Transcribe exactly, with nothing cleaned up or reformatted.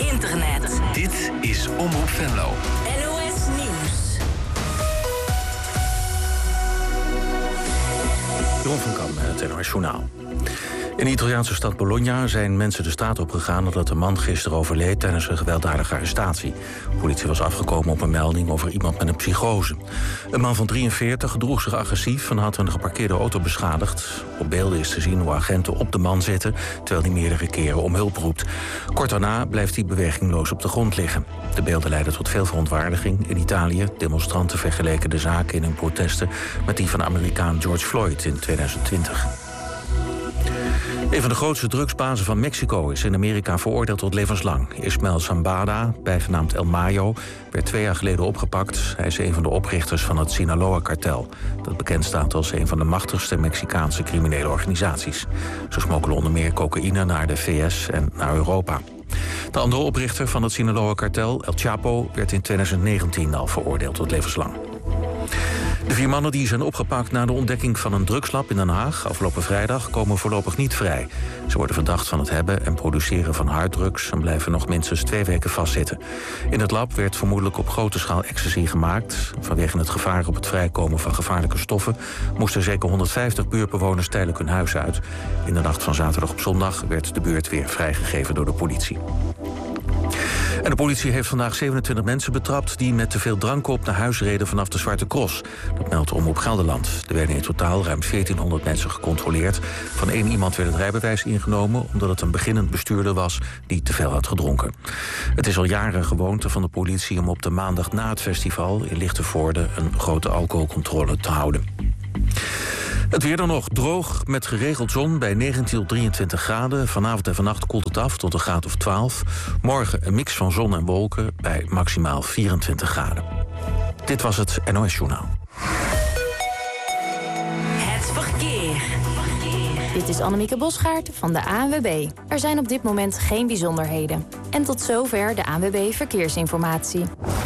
internet. Dit is Omroep Venlo. N O S Nieuws. Jeroen van Kamp met het N O S Journaal. In de Italiaanse stad Bologna zijn mensen de straat opgegaan nadat een man gisteren overleed tijdens een gewelddadige arrestatie. De politie was afgekomen op een melding over iemand met een psychose. Een man van drieënveertig gedroeg zich agressief en had een geparkeerde auto beschadigd. Op beelden is te zien hoe agenten op de man zitten, terwijl hij meerdere keren om hulp roept. Kort daarna blijft hij bewegingloos op de grond liggen. De beelden leidden tot veel verontwaardiging in Italië. Demonstranten vergeleken de zaken in hun protesten met die van Amerikaan George Floyd in tweeduizend twintig. Een van de grootste drugsbazen van Mexico is in Amerika veroordeeld tot levenslang. Ismael Zambada, bijgenaamd El Mayo, werd twee jaar geleden opgepakt. Hij is een van de oprichters van het Sinaloa-kartel, dat bekend staat als een van de machtigste Mexicaanse criminele organisaties. Ze smokkelen onder meer cocaïne naar de V S en naar Europa. De andere oprichter van het Sinaloa-kartel, El Chapo, werd in tweeduizend negentien al veroordeeld tot levenslang. De vier mannen die zijn opgepakt na de ontdekking van een drugslab in Den Haag afgelopen vrijdag komen voorlopig niet vrij. Ze worden verdacht van het hebben en produceren van harddrugs en blijven nog minstens twee weken vastzitten. In het lab werd vermoedelijk op grote schaal ecstasy gemaakt. Vanwege het gevaar op het vrijkomen van gevaarlijke stoffen moesten zeker honderdvijftig buurtbewoners tijdelijk hun huis uit. In de nacht van zaterdag op zondag werd de buurt weer vrijgegeven door de politie. En de politie heeft vandaag zevenentwintig mensen betrapt die met te veel drank op naar huis reden vanaf de Zwarte Cross. Dat meldt Omroep Gelderland. Er werden in totaal ruim veertienhonderd mensen gecontroleerd. Van één iemand werd het rijbewijs ingenomen omdat het een beginnend bestuurder was die te veel had gedronken. Het is al jaren gewoonte van de politie om op de maandag na het festival in Lichtenvoorde een grote alcoholcontrole te houden. Het weer dan nog droog met geregeld zon bij negentien tot drieëntwintig graden. Vanavond en vannacht koelt het af tot een graad of twaalf. Morgen een mix van zon en wolken bij maximaal vierentwintig graden. Dit was het N O S Journaal. Het verkeer. Dit is Annemieke Bosgaard van de A N W B. Er zijn op dit moment geen bijzonderheden. En tot zover de A N W B Verkeersinformatie.